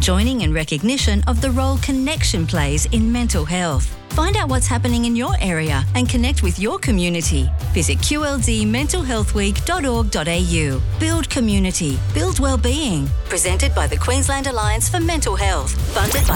joining in recognition of the role connection plays in mental health. Find out what's happening in your area and connect with your community. Visit qldmentalhealthweek.org.au. Build community. Build wellbeing. Presented by the Queensland Alliance for Mental Health. Funded by